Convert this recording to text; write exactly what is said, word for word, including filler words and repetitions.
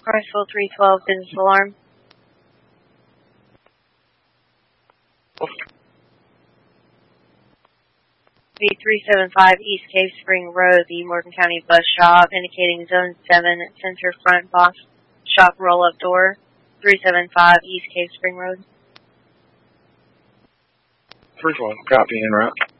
Hartsville three twelve, business alarm. V three seven five East Cave Spring Road, the Morgan County Bus Shop, indicating Zone seven, center front box shop roll-up door, three seven five East Cave Spring Road. three one, copy, en route.